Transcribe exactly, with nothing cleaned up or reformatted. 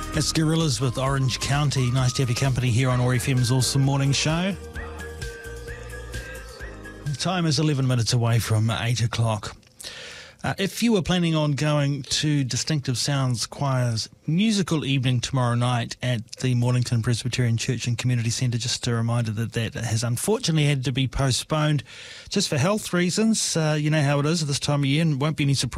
It's Gorillas with Orange County. Nice to have your company here on O A R F M's Awesome Morning Show. The time is eleven minutes away from eight o'clock. Uh, if you were planning on going to Distinctive Sounds Choir's musical evening tomorrow night at the Mornington Presbyterian Church and Community Centre, just a reminder that that has unfortunately had to be postponed just for health reasons. Uh, you know how it is at this time of year, and it won't be any surprise